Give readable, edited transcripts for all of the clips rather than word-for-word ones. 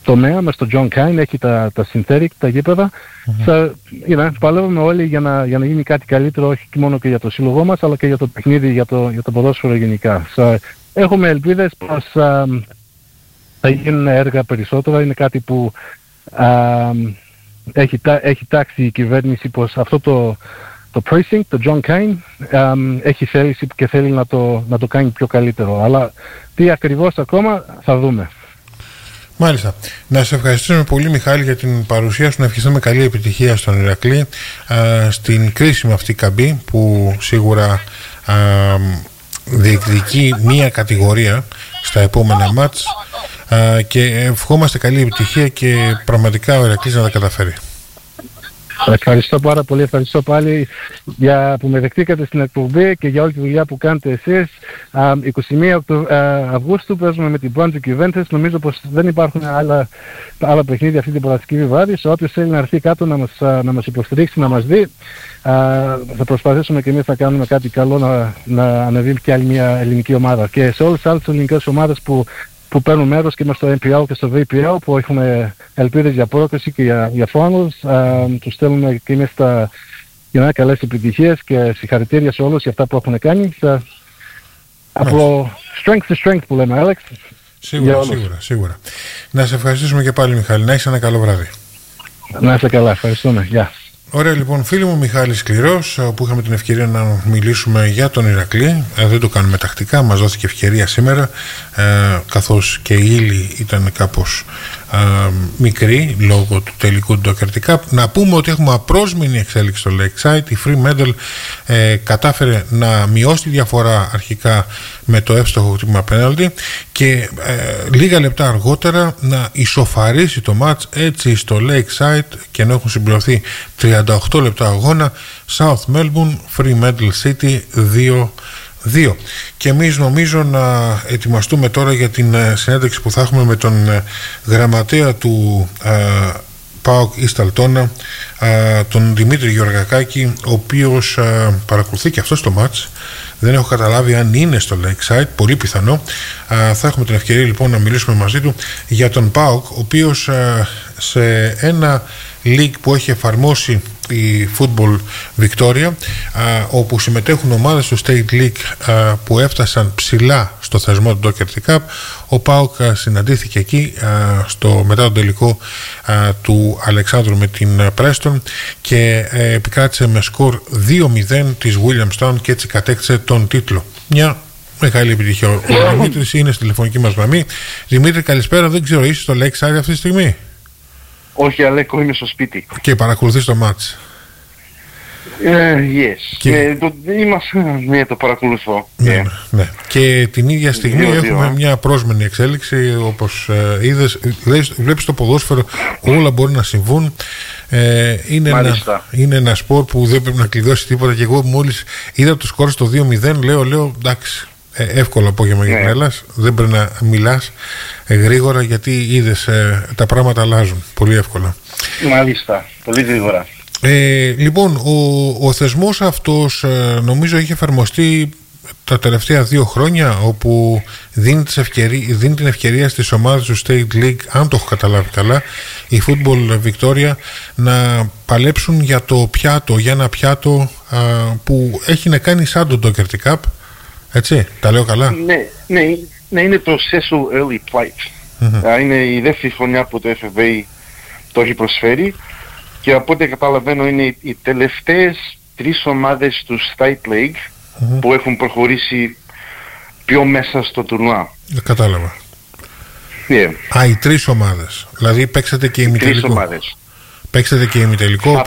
τομέα, μες στο John Kine, έχει τα synthetic, τα γήπεδα. Παλεύουμε όλοι για να γίνει κάτι καλύτερο, όχι μόνο και για το σύλλογό μας, αλλά και για το παιχνίδι, για το ποδόσφαιρο γενικά. Έχουμε ελπίδες πως θα γίνουν έργα περισσότερα. Είναι κάτι που έχει τάξει η κυβέρνηση πως αυτό το precinct, το John Kine, έχει θέληση και θέλει να το κάνει πιο καλύτερο. Αλλά τι ακριβώς ακόμα θα δούμε. Μάλιστα. Να σε ευχαριστήσουμε πολύ, Μιχάλη, για την παρουσία σου. Να ευχηθούμε καλή επιτυχία στον Ηρακλή στην κρίσιμη αυτή καμπή που σίγουρα διεκδικεί μία κατηγορία στα επόμενα μάτς, και ευχόμαστε καλή επιτυχία και πραγματικά ο Ηρακλής να τα καταφέρει. Ευχαριστώ πάρα πολύ, ευχαριστώ πάλι για που με δεχτήκατε στην εκπομπή και για όλη τη δουλειά που κάνετε εσείς. 21 Αυγούστου παίζουμε με την Brunswick Juventus. Νομίζω πως δεν υπάρχουν άλλα παιχνίδια αυτή την Παρασκευή βράδυ. Σε όποιος θέλει να έρθει κάτω να μας υποστηρίξει, να μας δει, θα προσπαθήσουμε και εμείς να κάνουμε κάτι καλό, να ανεβεί και άλλη μια ελληνική ομάδα. Και σε όλες τις άλλες ελληνικές ομάδες που παίρνουν μέρος και μες στο NPL και στο VPL, που έχουμε ελπίδες για πρόκριση και για finals, τους στέλνουμε και εμείς καλές επιτυχίες και συγχαρητήρια σε όλους για αυτά που έχουν κάνει. Από strength to strength που λέμε, Alex. Σίγουρα. Να σε ευχαριστήσουμε και πάλι, Μιχάλη. Να έχεις ένα καλό βράδυ. Να είσαι καλά, ευχαριστούμε. Γεια. Ωραία, λοιπόν, φίλοι μου, Μιχάλης Σκληρός, που είχαμε την ευκαιρία να μιλήσουμε για τον Ηρακλή. Δεν το κάνουμε τακτικά, μας δόθηκε ευκαιρία σήμερα, καθώς και η ύλη ήταν κάπως μικρή λόγω του τελικού του Doherty Cup. Να πούμε ότι έχουμε απρόσμενη εξέλιξη στο Lakeside. Η Fremantle κατάφερε να μειώσει τη διαφορά αρχικά με το εύστοχο χτύπημα πέναλτι και λίγα λεπτά αργότερα να ισοφαρίσει το μάτς έτσι στο Lakeside, και ενώ έχουν συμπληρωθεί 38 λεπτά αγώνα, South Melbourne Fremantle City 2-2. Και εμείς νομίζω να ετοιμαστούμε τώρα για την συνέντευξη που θα έχουμε με τον γραμματέα του ΠΑΟΚ East Altona, τον Δημήτρη Γεωργακάκη, ο οποίος παρακολουθεί και αυτό το μάτς. Δεν έχω καταλάβει αν είναι στο Lakeside, πολύ πιθανό. Θα έχουμε την ευκαιρία λοιπόν να μιλήσουμε μαζί του για τον ΠΑΟΚ, ο οποίος σε ένα league που έχει εφαρμόσει η Football Victoria, όπου συμμετέχουν ομάδες του State League που έφτασαν ψηλά στο θεσμό του Doherty Cup, ο ΠΑΟΚ συναντήθηκε εκεί μετά τον τελικό του Αλεξάνδρου με την Preston και επικράτησε με σκορ 2-0 της Williamstown και έτσι κατέκτησε τον τίτλο. Μια μεγάλη επιτυχία. Ο Δημήτρης είναι στη τηλεφωνική μας γραμμή. Δημήτρη, καλησπέρα. Δεν ξέρω, είσαι στο Lakeside αυτή τη στιγμή? Όχι, Αλέκο, είμαι στο σπίτι. Και παρακολουθείς το μάτς? Yes. Το παρακολουθώ. Ναι. Και την ίδια στιγμή έχουμε μια πρόσμενη εξέλιξη, όπως είδες. Βλέπεις το ποδόσφαιρο, όλα μπορεί να συμβούν. Είναι ένα σπορ που δεν πρέπει να κλειδώσει τίποτα. Και εγώ μόλις είδα το σκορ στο 2-0 λέω εντάξει, εύκολο απόγευμα για την Ελλάς. Δεν πρέπει να μιλάς γρήγορα, γιατί είδες τα πράγματα αλλάζουν πολύ εύκολα. Μάλιστα, πολύ γρήγορα. Λοιπόν, ο θεσμός αυτός νομίζω έχει εφαρμοστεί τα τελευταία 2 χρόνια, όπου δίνει την ευκαιρία στις ομάδες του State League, αν το έχω καταλάβει καλά, η Football Victoria, να παλέψουν για ένα πιάτο που έχει να κάνει σαν το Doherty Cup. Έτσι, τα λέω καλά? Ναι, είναι το Cecil Early Plight. Είναι η δεύτερη χρονιά που το FFA το έχει προσφέρει, και από ό,τι καταλαβαίνω είναι οι τελευταίες 3 ομάδες του State League που έχουν προχωρήσει πιο μέσα στο τουρνουά. Κατάλαβα. Οι 3 ομάδες. Δηλαδή παίξατε και ημιτελικό. Παίξατε και ημιτελικό.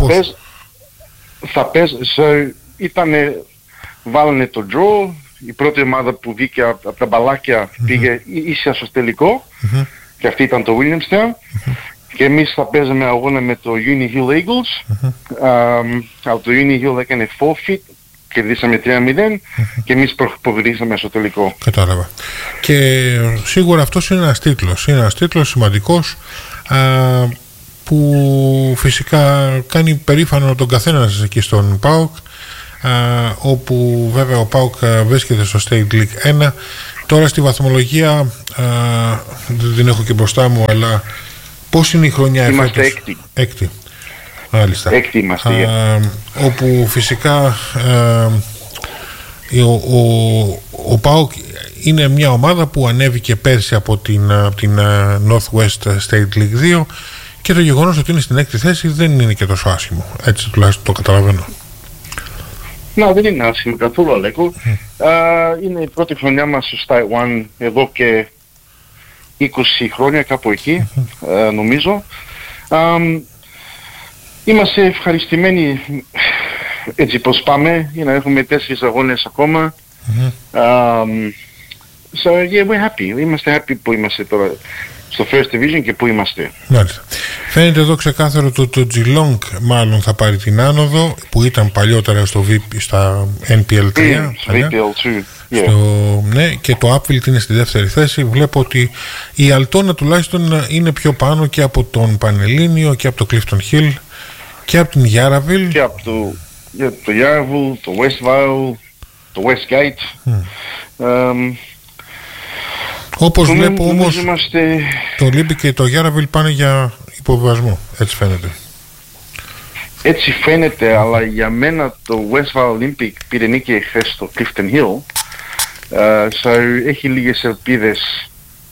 Βάλανε το draw. Η πρώτη ομάδα που βγήκε από τα μπαλάκια πήγε ίσια στο τελικό, και αυτή ήταν το Williamstown. Και εμείς θα παίζαμε αγώνα με το Uni Hill Eagles. Από το Uni Hill έκανε forfeit, κερδίσαμε 3-0 και εμείς προχωρήσαμε στο τελικό. Κατάλαβα. Και σίγουρα αυτός είναι ένας τίτλος. Είναι ένας τίτλος σημαντικός, που φυσικά κάνει περήφανο τον καθένα σας εκεί στον ΠΑΟΚ, όπου βέβαια ο ΠΑΟΚ βρίσκεται στο State League 1. Τώρα στη βαθμολογία δεν την έχω και μπροστά μου, αλλά Πώς είναι η χρονιά Είμαστε εφέτος? Έκτη. Μάλιστα. Έκτη είμαστε. Όπου φυσικά ο ΠΑΟΚ είναι μια ομάδα που ανέβηκε πέρσι από την Northwest State League 2 και το γεγονός ότι είναι στην έκτη θέση δεν είναι και τόσο άσχημο. Έτσι τουλάχιστον το καταλαβαίνω. Να, δεν είναι άσχημο καθόλου, Αλέκο. Είναι η πρώτη χρονιά μας στο Taiwan εδώ και 20 χρόνια, κάπου εκεί, νομίζω. Είμαστε ευχαριστημένοι έτσι πως πάμε, για να έχουμε 4 αγώνες ακόμα. So yeah, we're happy. Είμαστε happy που είμαστε τώρα στο First Division και που είμαστε. Μάλιστα. Φαίνεται εδώ ξεκάθαρο το Geelong μάλλον θα πάρει την άνοδο που ήταν παλιότερα στα NPL 3. Στο VPL 2. Ναι, και το Upfield είναι στη δεύτερη θέση. Βλέπω ότι η Altona τουλάχιστον είναι πιο πάνω και από τον Πανελλήνιο και από το Clifton Hill και από την Yarraville. Και από το Yarraville, το Westvale, το Westgate. Όπως βλέπω όμως το Olympic και το Yarraville πάνε για υποβιβασμό, έτσι φαίνεται. Έτσι φαίνεται, αλλά για μένα το Westvale Olympic πήρε νίκη εχθές στο Clifton Hill. Έχει λίγες ελπίδες.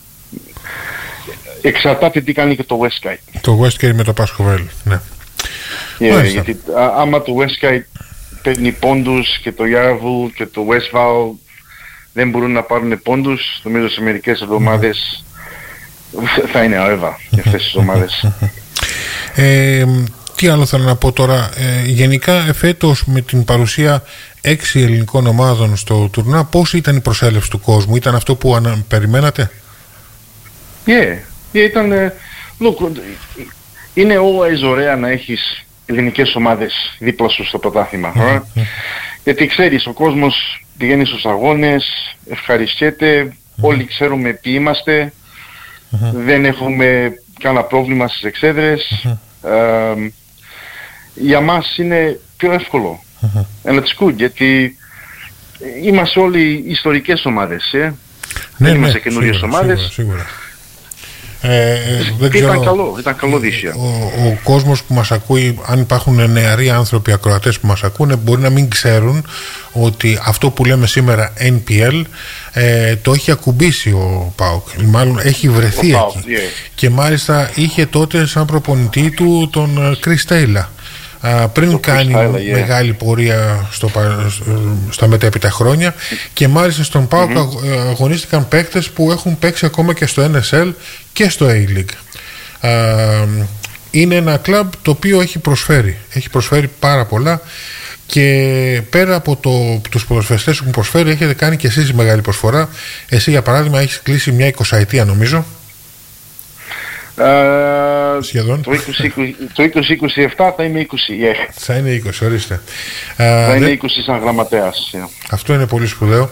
Εξαρτάται τι κάνει και το Westgate. Το Westgate με το Pasco Valley, ναι. Γιατί άμα το Westgate παίρνει πόντους και το Yarraville και το Westvale δεν μπορούν να πάρουν πόντους, νομίζω σε μερικές εβδομάδες θα είναι αέβα για αυτές τις ομάδες. Τι άλλο θέλω να πω τώρα, γενικά εφέτος με την παρουσία 6 ελληνικών ομάδων στο τουρνά, πώς ήταν η προσέλευση του κόσμου, ήταν αυτό που περιμένατε? Ήταν, είναι always ωραία να έχεις ελληνικές ομάδες δίπλα σου στο πρωτάθλημα. Γιατί ξέρεις, ο κόσμος πηγαίνει στους αγώνες, ευχαριστιέται, όλοι ξέρουμε ποιοι είμαστε, δεν έχουμε κανένα πρόβλημα στις εξέδρες. Για μας είναι πιο εύκολο. And it's good, γιατί είμαστε όλοι ιστορικές ομάδες. Δεν είμαστε καινούριες ομάδες. Σίγουρα. Ήταν καλό δίσια. Ο κόσμος που μας ακούει, αν υπάρχουν νεαροί άνθρωποι ακροατές που μας ακούνε, μπορεί να μην ξέρουν ότι αυτό που λέμε σήμερα NPL το έχει ακουμπήσει ο ΠΑΟΚ. Μάλλον έχει βρεθεί εκεί. Και μάλιστα είχε τότε σαν προπονητή του τον Chris Taylor. Πριν κάνει μεγάλη πορεία στα μετέπειτα χρόνια, και μάλιστα στον ΠΑΟΚ αγωνίστηκαν παίκτες που έχουν παίξει ακόμα και στο NSL και στο A-League. Είναι ένα κλαμπ το οποίο έχει προσφέρει πάρα πολλά, και πέρα από τους ποδοσφαιριστές που έχουν προσφέρει, έχετε κάνει και εσείς μεγάλη προσφορά. Εσύ για παράδειγμα έχεις κλείσει μια 20ετία νομίζω. Σχεδόν. Το 2027 θα είμαι 20. Θα είναι 20, ορίστε. Θα είναι 20 σαν γραμματέας. Αυτό είναι πολύ σπουδαίο.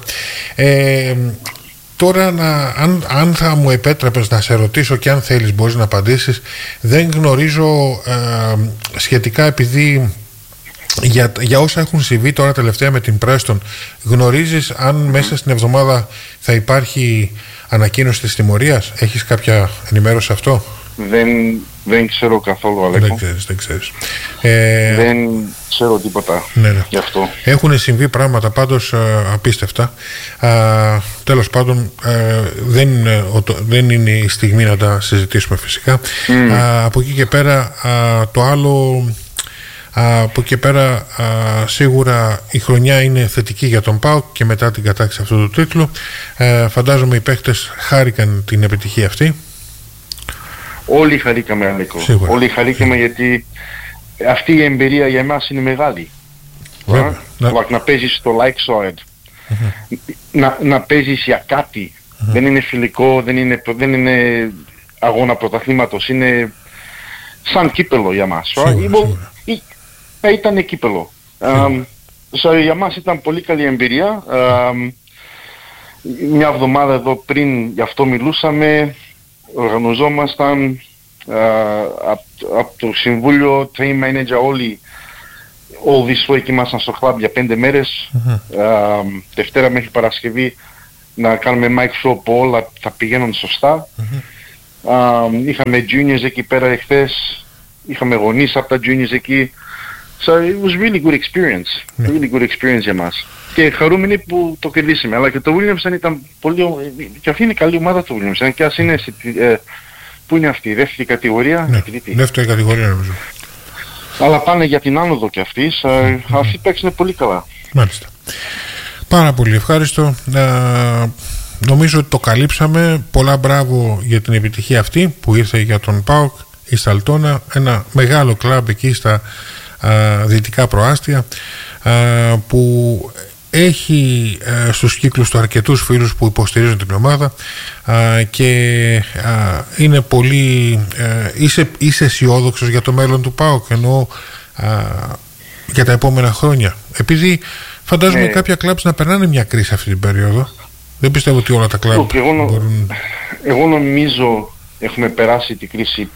Τώρα αν θα μου επέτρεπες να σε ρωτήσω, και αν θέλεις μπορείς να απαντήσεις, δεν γνωρίζω σχετικά, επειδή για όσα έχουν συμβεί τώρα τελευταία με την Preston, γνωρίζεις αν μέσα στην εβδομάδα θα υπάρχει ανακοίνωση της τιμωρίας? Έχεις κάποια ενημέρωση αυτό? Δεν ξέρω καθόλου, Αλέκο. Δεν ξέρεις. Δεν ξέρω τίποτα γι' αυτό. Έχουν συμβεί πράγματα πάντως απίστευτα. Τέλος πάντων, δεν είναι η στιγμή να τα συζητήσουμε φυσικά. Από εκεί και πέρα το άλλο... Από εκεί πέρα σίγουρα η χρονιά είναι θετική για τον ΠΑΟΚ και μετά την κατάκτηση αυτού του τίτλου. Φαντάζομαι οι παίκτες χάρηκαν την επιτυχία αυτή. Όλοι χαρήκαμε, Αλέκο. Όλοι χαρήκαμε, γιατί αυτή η εμπειρία για εμάς είναι μεγάλη. Να παίζεις στο Lakeside, να παίζεις για κάτι. Δεν είναι φιλικό, δεν είναι αγώνα πρωταθλήματος, είναι σαν κύπελο για μας. Ήταν κύπελο. Για μας ήταν πολύ καλή εμπειρία. Μια εβδομάδα εδώ πριν γι' αυτό μιλούσαμε, οργανωζόμασταν από το Συμβούλιο, team manager, όλοι all this week ήμασταν στο club για 5 μέρες. Δευτέρα μέχρι Παρασκευή να κάνουμε mic show που όλα θα πηγαίνουν σωστά. Είχαμε juniors εκεί πέρα εχθές, είχαμε γονείς από τα juniors εκεί. So it was really good experience, really good experience για μας. Και χαρούμενοι που το κερδίσαμε, αλλά και το Williamson ήταν πολύ, και αυτή είναι η καλή ομάδα του Williamson, και ας είναι, πού είναι αυτή, δεύτερη κατηγορία? Ναι, δεύτερη κατηγορία νομίζω. Αλλά πάνε για την άνοδο και αυτοί, αυτοί παίξουν πολύ καλά. Μάλιστα. Πάρα πολύ ευχάριστο. Νομίζω ότι το καλύψαμε. Πολλά μπράβο για την επιτυχία αυτή που ήρθε για τον ΠΑΟΚ, η Σταλτώνα, ένα μεγάλο κλαμπ εκεί στα δυτικά προάστια, που έχει στους κύκλους του αρκετούς φίλους που υποστηρίζουν την ομάδα, και είναι πολύ είσαι αισιόδοξος για το μέλλον του ΠΑΟΚ, εννοώ για τα επόμενα χρόνια, επειδή φαντάζομαι κάποια κλαμπs να περνάνε μια κρίση αυτή την περίοδο. Δεν πιστεύω ότι όλα τα κλαμπ μπορούν... Εγώ νομίζω έχουμε περάσει την κρίση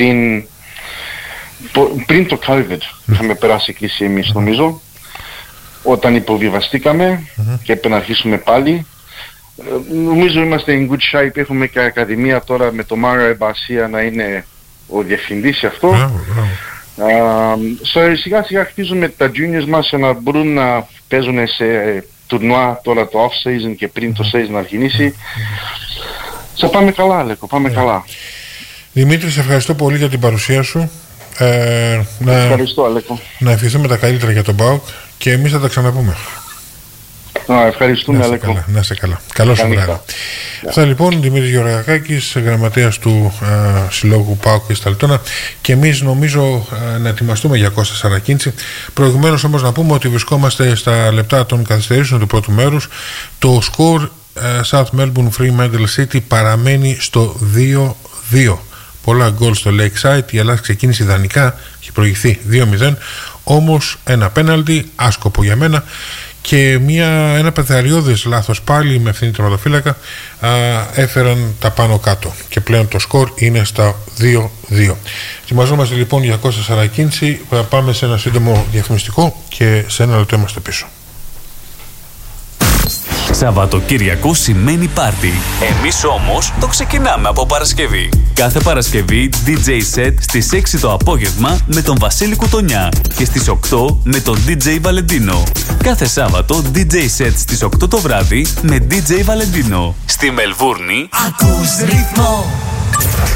πριν το COVID. Είχαμε περάσει κρίση εμείς, νομίζω, όταν υποβιβαστήκαμε και έπρεπε να αρχίσουμε πάλι. Νομίζω είμαστε in good shape. Έχουμε και ακαδημία τώρα με το Μάριο Εμπασία να είναι ο διευθυντής σε αυτό. Σιγά σιγά χτίζουμε τα juniors μας να μπορούν να παίζουν σε τουρνουά τώρα το off season και πριν το season να αρχινήσει. Θα πάμε καλά, Αλέκο, πάμε καλά. Δημήτρη, σε ευχαριστώ πολύ για την παρουσία σου. Ευχαριστώ, Αλέκο. Να ευχηθούμε τα καλύτερα για τον ΠΑΟΚ και εμείς θα τα ξαναπούμε. Ευχαριστούμε, Αλέκο. Να είστε καλά. Καλό σου βράδυ. Αυτά λοιπόν, Δημήτρης Γεωργακάκης, γραμματέας του Συλλόγου ΠΑΟΚ και Σταλτώνα, και εμείς νομίζω να ετοιμαστούμε για Κώστα Σαρακίνηση. Προηγουμένως όμως να πούμε ότι βρισκόμαστε στα λεπτά των καθυστερήσεων του πρώτου μέρους. Το σκορ South Melbourne Fremantle City παραμένει στο 2-2. Πολλά γκολ στο Lakeside. Η Ελλάδα ξεκίνησε ιδανικά, έχει προηγηθεί 2-0, όμως ένα πέναλτι άσκοπο για μένα και ένα πεθαριώδες λάθος πάλι με ευθύνη τερματοφύλακα έφεραν τα πάνω κάτω και πλέον το σκορ είναι στα 2-2. Ετοιμαζόμαστε λοιπόν για Κώστα Σαρακίνηση. Πάμε σε ένα σύντομο διαφημιστικό και σε ένα λεπτό είμαστε πίσω. Σαββατοκύριακο σημαίνει πάρτι. Εμείς όμως το ξεκινάμε από Παρασκευή. Κάθε Παρασκευή DJ set στις 6 το απόγευμα με τον Βασίλη Κουτονιά και στις 8 με τον DJ Βαλεντίνο. Κάθε Σάββατο DJ set στις 8 το βράδυ με DJ Βαλεντίνο. Στη Μελβούρνη ακούς ρυθμό.